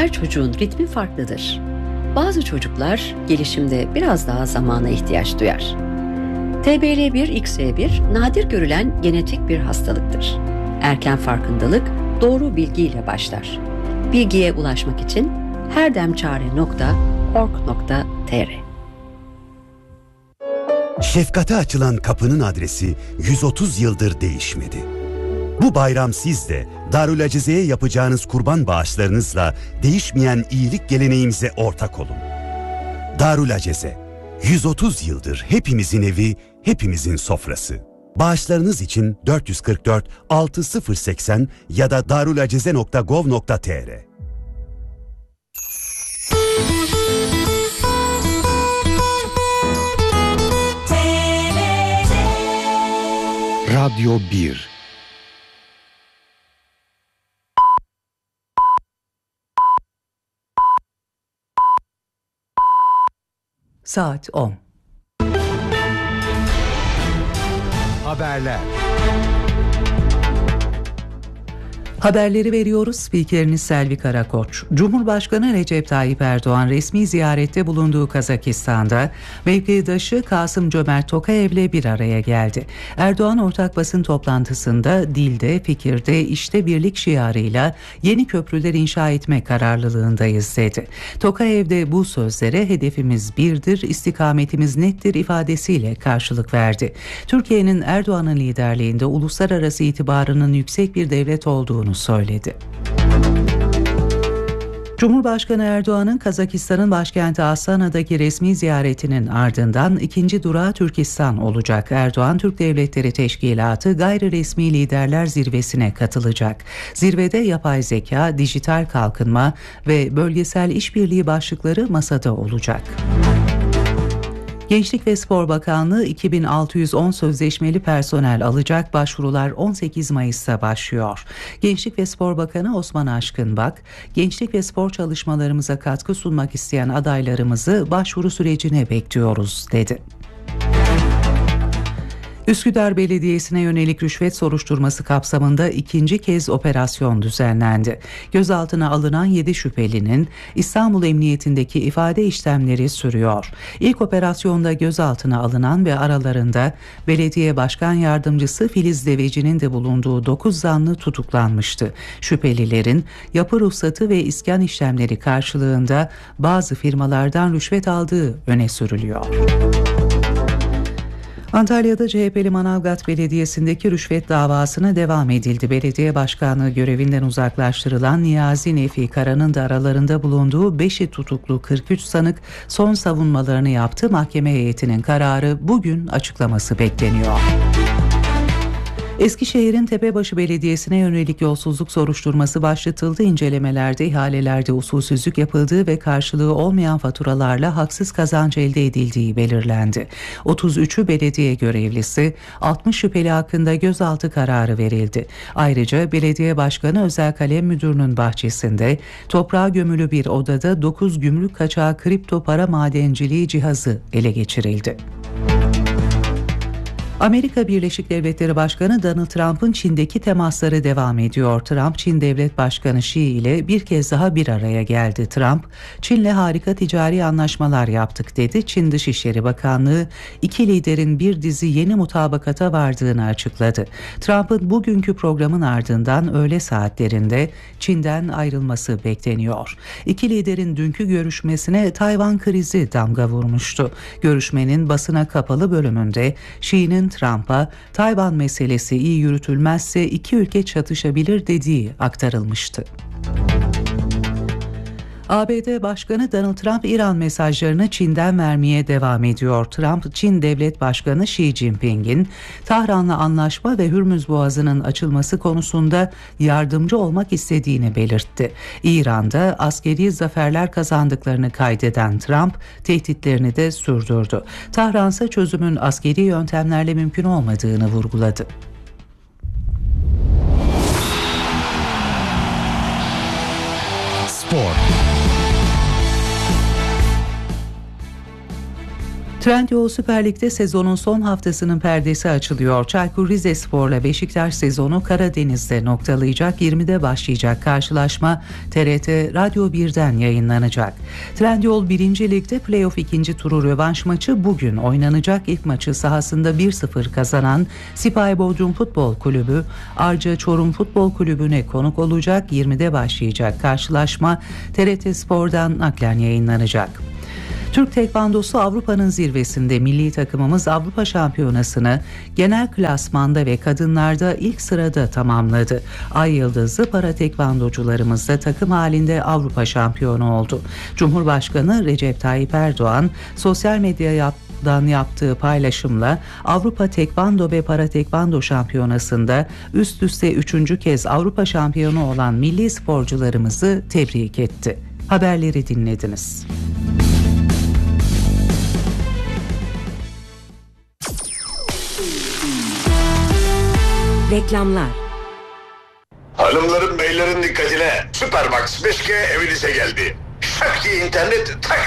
Her çocuğun ritmi farklıdır. Bazı çocuklar gelişimde biraz daha zamana ihtiyaç duyar. TBL1-XY1 nadir görülen genetik bir hastalıktır. Erken farkındalık doğru bilgiyle başlar. Bilgiye ulaşmak için herdemçare.org.tr. Şefkate açılan kapının adresi 130 yıldır değişmedi. Bu bayram siz de Darül Acize'ye yapacağınız kurban bağışlarınızla değişmeyen iyilik geleneğimize ortak olun. Darül Acize, 130 yıldır hepimizin evi, hepimizin sofrası. Bağışlarınız için 444 6080 ya da darulacize.gov.tr. Radyo 1. Saat 10. Haberler. Haberleri veriyoruz. Spikeriniz Selvi Karakoç. Cumhurbaşkanı Recep Tayyip Erdoğan resmi ziyarette bulunduğu Kazakistan'da mevkidaşı Kasım-Cömert Tokayev'le bir araya geldi. Erdoğan ortak basın toplantısında dilde, fikirde, işte birlik şiarıyla yeni köprüler inşa etme kararlılığındayız dedi. Tokayev de bu sözlere hedefimiz birdir, istikametimiz nettir ifadesiyle karşılık verdi. Türkiye'nin Erdoğan'ın liderliğinde uluslararası itibarının yüksek bir devlet olduğunu söyledi. Cumhurbaşkanı Erdoğan'ın Kazakistan'ın başkenti Astana'daki resmi ziyaretinin ardından ikinci durağı Türkistan olacak. Erdoğan, Türk Devletleri Teşkilatı Gayri Resmi Liderler Zirvesi'ne katılacak. Zirvede yapay zeka, dijital kalkınma ve bölgesel işbirliği başlıkları masada olacak. Gençlik ve Spor Bakanlığı 2610 sözleşmeli personel alacak. Başvurular 18 Mayıs'ta başlıyor. Gençlik ve Spor Bakanı Osman Aşkınbak, gençlik ve spor çalışmalarımıza katkı sunmak isteyen adaylarımızı başvuru sürecine bekliyoruz dedi. Üsküdar Belediyesi'ne yönelik rüşvet soruşturması kapsamında ikinci kez operasyon düzenlendi. Gözaltına alınan 7 şüphelinin İstanbul Emniyetindeki ifade işlemleri sürüyor. İlk operasyonda gözaltına alınan ve aralarında Belediye Başkan Yardımcısı Filiz Deveci'nin de bulunduğu 9 zanlı tutuklanmıştı. Şüphelilerin yapı ruhsatı ve iskan işlemleri karşılığında bazı firmalardan rüşvet aldığı öne sürülüyor. Antalya'da CHP'li Manavgat Belediyesi'ndeki rüşvet davasına devam edildi. Belediye başkanlığı görevinden uzaklaştırılan Niyazi Nefi Kara'nın da aralarında bulunduğu 5'i tutuklu 43 sanık son savunmalarını yaptı. Mahkeme heyetinin kararı bugün açıklaması bekleniyor. Eskişehir'in Tepebaşı Belediyesi'ne yönelik yolsuzluk soruşturması başlatıldı. İncelemelerde ihalelerde usulsüzlük yapıldığı ve karşılığı olmayan faturalarla haksız kazanç elde edildiği belirlendi. 33'ü belediye görevlisi, 60 şüpheli hakkında gözaltı kararı verildi. Ayrıca Belediye Başkanı Özel Kalem Müdürü'nün bahçesinde toprağa gömülü bir odada 9 gümrük kaçağı kripto para madenciliği cihazı ele geçirildi. Amerika Birleşik Devletleri Başkanı Donald Trump'ın Çin'deki temasları devam ediyor. Trump, Çin Devlet Başkanı Xi ile bir kez daha bir araya geldi. Trump, Çin'le harika ticari anlaşmalar yaptık dedi. Çin Dışişleri Bakanlığı, iki liderin bir dizi yeni mutabakata vardığını açıkladı. Trump'ın bugünkü programın ardından öğle saatlerinde Çin'den ayrılması bekleniyor. İki liderin dünkü görüşmesine Tayvan krizi damga vurmuştu. Görüşmenin basına kapalı bölümünde Xi'nin Trump'a Tayvan meselesi iyi yürütülmezse iki ülke çatışabilir dediği aktarılmıştı. ABD Başkanı Donald Trump İran mesajlarını Çin'den vermeye devam ediyor. Trump, Çin Devlet Başkanı Xi Jinping'in Tahran'la anlaşma ve Hürmüz Boğazı'nın açılması konusunda yardımcı olmak istediğini belirtti. İran'da askeri zaferler kazandıklarını kaydeden Trump, tehditlerini de sürdürdü. Tahran ise çözümün askeri yöntemlerle mümkün olmadığını vurguladı. Spor. Trendyol Süper Lig'de sezonun son haftasının perdesi açılıyor. Çaykur Rizespor'la Beşiktaş sezonu Karadeniz'de noktalayacak. 20'de başlayacak karşılaşma TRT Radyo 1'den yayınlanacak. Trendyol 1. Lig'de playoff 2. turu rövanş maçı bugün oynanacak. İlk maçı sahasında 1-0 kazanan Sipahi Bodrum Futbol Kulübü Arca Çorum Futbol Kulübü'ne konuk olacak. 20'de başlayacak karşılaşma TRT Spor'dan naklen yayınlanacak. Türk Tekvandosu Avrupa'nın zirvesinde. Milli takımımız Avrupa Şampiyonası'nı genel klasmanda ve kadınlarda ilk sırada tamamladı. Ay Yıldızlı para tekvandocularımız da takım halinde Avrupa şampiyonu oldu. Cumhurbaşkanı Recep Tayyip Erdoğan sosyal medyadan yaptığı paylaşımla Avrupa Tekvando ve Para Tekvando Şampiyonası'nda üst üste 3. kez Avrupa şampiyonu olan milli sporcularımızı tebrik etti. Haberleri dinlediniz. Reklamlar. Hanımların beylerin dikkatine, Supermax 5G evinize geldi. Şak diye internet tak